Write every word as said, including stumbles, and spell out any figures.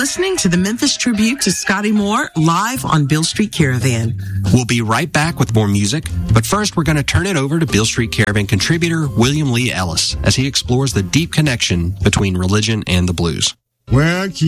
listening to the Memphis Tribute to Scotty Moore live on Beale Street Caravan. We'll be right back with more music, but first we're going to turn it over to Beale Street Caravan contributor William Lee Ellis as he explores the deep connection between religion and the blues. Well,